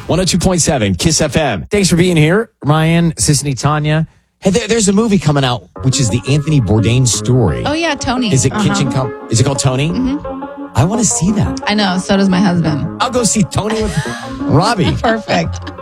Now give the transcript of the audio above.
102.7 Kiss FM. Thanks for being here, Ryan, Sissany, Tanya. Hey, there's a movie coming out, which is the Anthony Bourdain story. Oh, yeah, Tony. Is it Is it called Tony? Mm-hmm. I want to see that. I know. So does my husband. I'll go see Tony with Robbie. Perfect.